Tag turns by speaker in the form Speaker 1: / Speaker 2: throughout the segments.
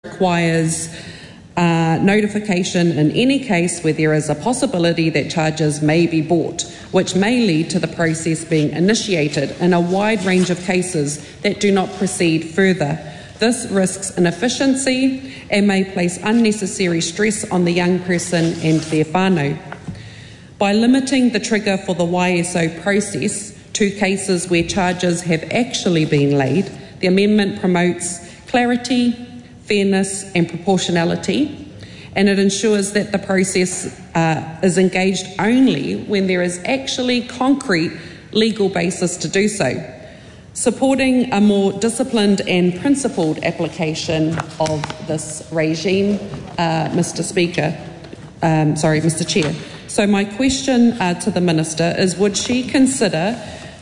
Speaker 1: requires notification in any case where there is a possibility that charges may be brought, which may lead to the process being initiated in a wide range of cases that do not proceed further. This risks inefficiency and may place unnecessary stress on the young person and their whānau. By limiting the trigger for the YSO process to cases where charges have actually been laid, the amendment promotes clarity, fairness and proportionality, and it ensures that the process is engaged only when there is actually concrete legal basis to do so, supporting a more disciplined and principled application of this regime, Mr. Chair. So my question to the Minister is, would she consider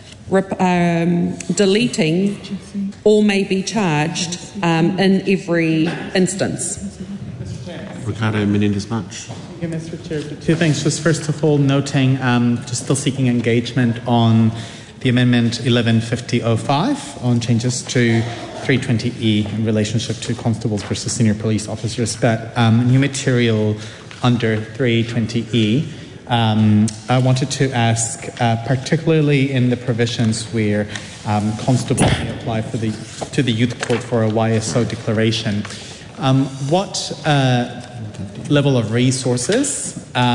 Speaker 1: deleting or may be charged in every instance?
Speaker 2: Ricardo Menendez-March.
Speaker 3: Thank you, Mr. Chair. Two things. Just first of all, noting just still seeking engagement on the Amendment 115005 on changes to 320E in relationship to constables versus senior police officers. But new material under 320E. I wanted to ask, particularly in the provisions where constables may apply to the youth court for a YSO declaration, what level of resources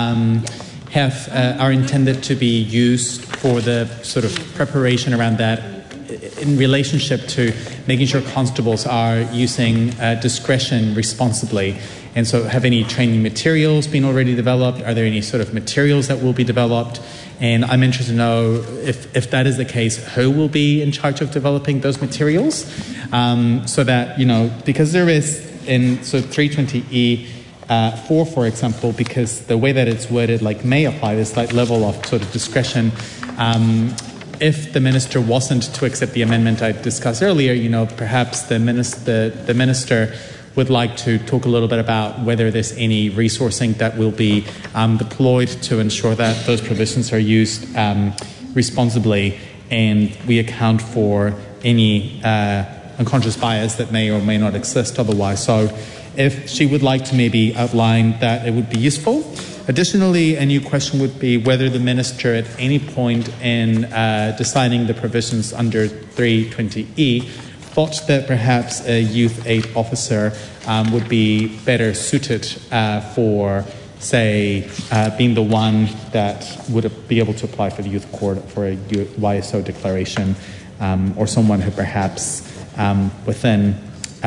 Speaker 3: are intended to be used for the sort of preparation around that in relationship to making sure constables are using discretion responsibly? And so have any training materials been already developed? Are there any sort of materials that will be developed? And I'm interested to know if that is the case, who will be in charge of developing those materials? So that, because there is in 320E 4, for example, because the way that it's worded, may apply this level of sort of discretion. If the minister wasn't to accept the amendment I discussed earlier, perhaps the minister would like to talk a little bit about whether there's any resourcing that will be deployed to ensure that those provisions are used responsibly and we account for any unconscious bias that may or may not exist otherwise. So if she would like to maybe outline that, it would be useful. Additionally, a new question would be whether the minister at any point in deciding the provisions under 320E thought that perhaps a youth aid officer would be better suited for, say, being the one that would be able to apply for the youth court for a YSO declaration, or someone who perhaps within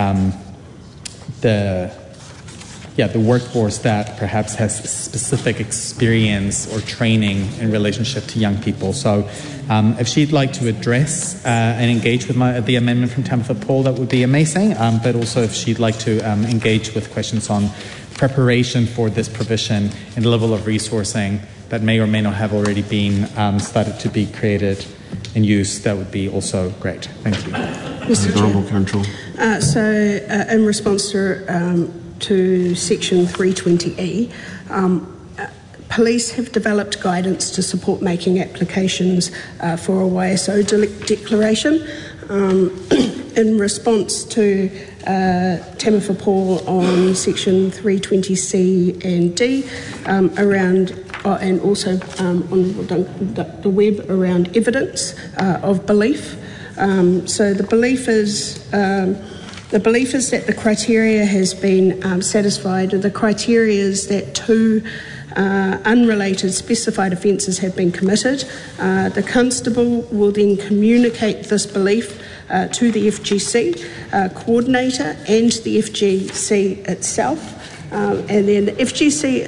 Speaker 3: the workforce that perhaps has specific experience or training in relationship to young people. So if she'd like to address and engage with the amendment from Tamitha Paul, that would be amazing. But also if she'd like to engage with questions on preparation for this provision and the level of resourcing that may or may not have already been started to be created and used, that would be also great. Thank you.
Speaker 2: Mr. Control.
Speaker 4: In response to Section 320E, police have developed guidance to support making applications for a YSO declaration. In response to Tamitha Paul on Section 320C and D and also on the web around evidence of belief. So the belief is that the criteria has been satisfied. The criteria is that 2 unrelated specified offences have been committed. The constable will then communicate this belief to the FGC coordinator and the FGC itself. And then the FGC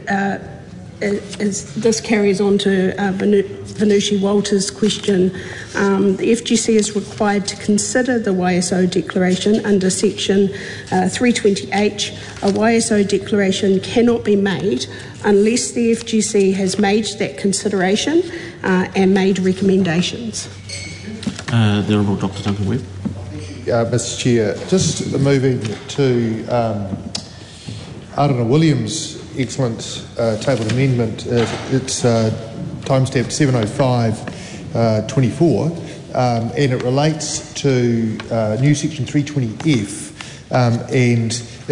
Speaker 4: this carries on to Venushi Walters' question. The FGC is required to consider the YSO declaration under Section 320H. A YSO declaration cannot be made unless the FGC has made that consideration and made recommendations.
Speaker 2: The Honourable Dr. Duncan Webb.
Speaker 5: Mr. Chair, just moving to Arana Williams' excellent tabled amendment. It's timestamp 705-24, and it relates to new section 320F, and